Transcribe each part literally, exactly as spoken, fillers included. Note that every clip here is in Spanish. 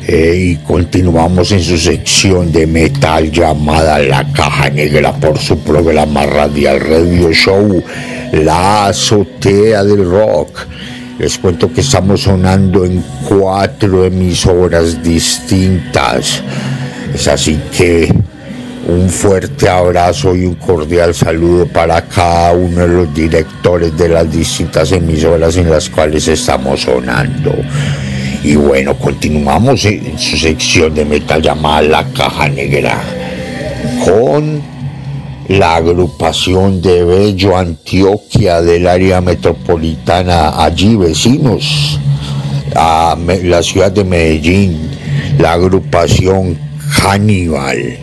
Eh, y continuamos en su sección de metal llamada La Caja Negra por su programa radial Radio Show, La Azotea del Rock. Les cuento que estamos sonando en cuatro emisoras distintas. Es así que un fuerte abrazo y un cordial saludo para cada uno de los directores de las distintas emisoras en las cuales estamos sonando. Y bueno, continuamos en su sección de metal llamada La Caja Negra con la agrupación de Bello, Antioquia, del área metropolitana, allí vecinos a la ciudad de Medellín, la agrupación Caníbal,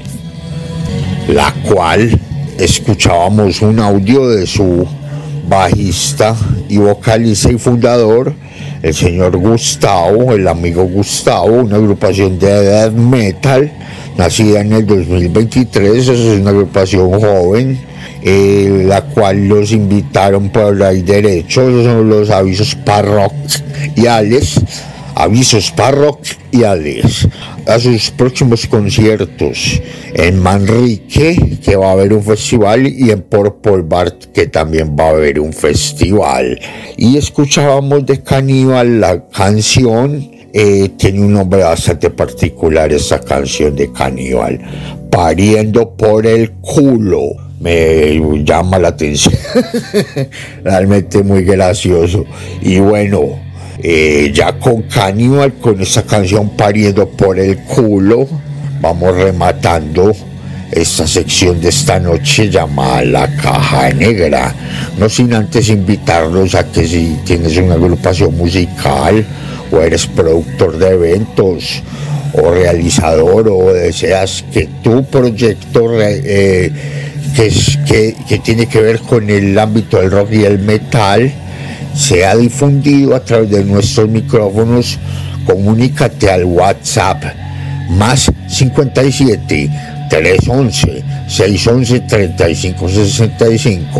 la cual escuchábamos un audio de su bajista y vocalista y fundador, el señor Gustavo, el amigo Gustavo, una agrupación de death metal, nacida en el dos mil veintitrés, es una agrupación joven, eh, la cual los invitaron por ahí derecho, esos son los avisos parroquiales, avisos parroquiales, a sus próximos conciertos en Manrique, que va a haber un festival, y en Purple Bar, que también va a haber un festival. Y escuchábamos de Caníbal la canción, eh, tiene un nombre bastante particular esta canción de Caníbal, Pariendo por el culo. Me llama la atención, realmente muy gracioso. Y bueno, Eh, ya con Caníbal, con esta canción Pariendo por el culo, vamos rematando esta sección de esta noche llamada La Caja Negra. No sin antes invitarlos a que si tienes una agrupación musical o eres productor de eventos o realizador o deseas que tu proyecto eh, que, es, que, que tiene que ver con el ámbito del rock y el metal sea difundido a través de nuestros micrófonos, comunícate al WhatsApp más cincuenta y siete, trescientos once, seiscientos once, treinta y cinco sesenta y cinco.